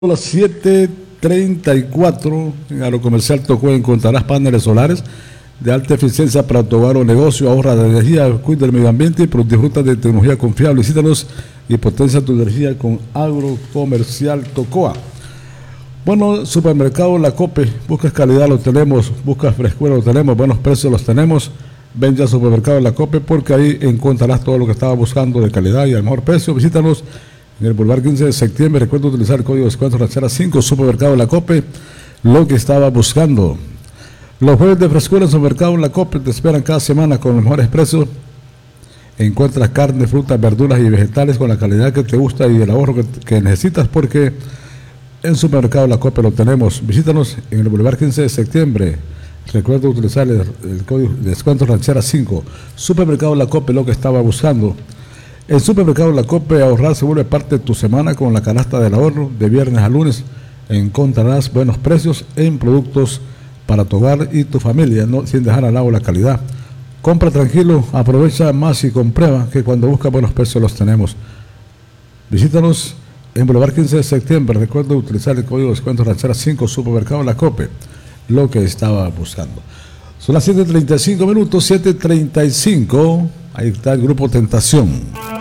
A las 7:34 en Agrocomercial Tocó encontrarás paneles solares de alta eficiencia para tu hogar o negocio, ahorra de energía, cuida del medio ambiente y disfruta de tecnología confiable. Visítanos y potencia tu energía con Agrocomercial Tocoa. Bueno, supermercado La Cope, buscas calidad, lo tenemos, buscas frescura, lo tenemos, buenos precios los tenemos. Ven ya a supermercado La Cope porque ahí encontrarás todo lo que estabas buscando de calidad y al mejor precio. Visítanos en el Boulevard 15 de septiembre. Recuerda utilizar el código de descuento Ranchera 5, supermercado La Cope, lo que estaba buscando. Los jueves de frescura en supermercado La Cope te esperan cada semana con los mejores precios. Encuentras carne, frutas, verduras y vegetales con la calidad que te gusta y el ahorro que necesitas, porque en supermercado La Cope lo tenemos. Visítanos en el Boulevard 15 de septiembre. Recuerda utilizar el código de descuento Ranchera 5, supermercado La Cope, lo que estaba buscando. En Supermercado La Cope, ahorrar se vuelve parte de tu semana con la canasta del ahorro. De viernes a lunes encontrarás buenos precios en productos para tu hogar y tu familia, no sin dejar al lado la calidad. Compra tranquilo, aprovecha más y comprueba que cuando buscas buenos precios los tenemos. Visítanos en Boulevard 15 de septiembre. Recuerda utilizar el código de descuento Ranchera 5, Supermercado La Cope, lo que estaba buscando. Son las 7:35 minutos, 7:35. Ahí está el grupo Tentación.